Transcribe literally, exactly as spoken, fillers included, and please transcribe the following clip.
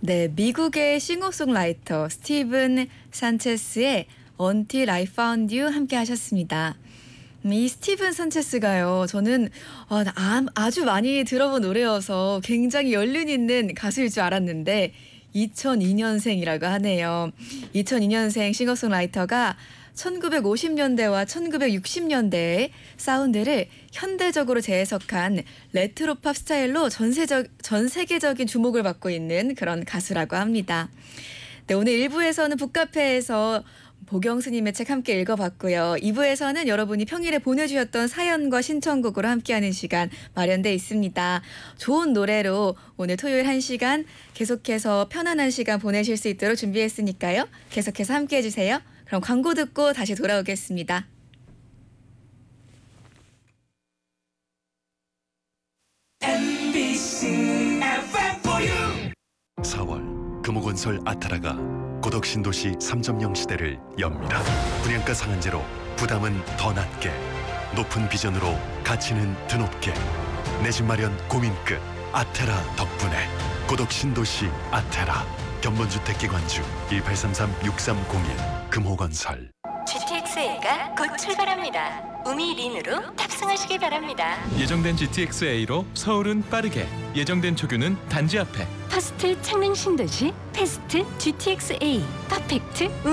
네, 미국의 싱어송라이터 스티븐 산체스의 Until I Found You 함께 하셨습니다. 음, 이 스티븐 산체스가요, 저는 어, 아, 아주 많이 들어본 노래여서 굉장히 연륜 있는 가수일 줄 알았는데 이천이 년생이라고 하네요. 이천이 년생 싱어송라이터가 천구백오십 년대와 천구백육십 년대의 사운드를 현대적으로 재해석한 레트로팝 스타일로 전세적, 전 세계적인 주목을 받고 있는 그런 가수라고 합니다. 네, 오늘 일 부에서는 북카페에서 보경 스님의 책 함께 읽어봤고요. 이 부에서는 여러분이 평일에 보내주셨던 사연과 신청곡으로 함께하는 시간 마련돼 있습니다. 좋은 노래로 오늘 토요일 한 시간 계속해서 편안한 시간 보내실 수 있도록 준비했으니까요. 계속해서 함께해 주세요. 그럼 광고 듣고 다시 돌아오겠습니다. 엠비씨 에프엠 for you. 사월 금호건설 아타라가 고덕 신도시 삼 점 영 시대를 엽니다. 분양가 상한제로 부담은 더 낮게, 높은 비전으로 가치는 드높게, 내 집 마련 고민 끝 아테라 덕분에 고덕 신도시 아테라. 견본주택기관주 일팔삼삼 육삼공일 금호건설. 지티엑스에이가 곧 출발합니다. 우미린으로 탑승하시기 바랍니다. 예정된 지티엑스에이로 서울은 빠르게, 예정된 초규는 단지 앞에. 퍼스트 창릉 신도시 패스트 지티엑스에이 퍼펙트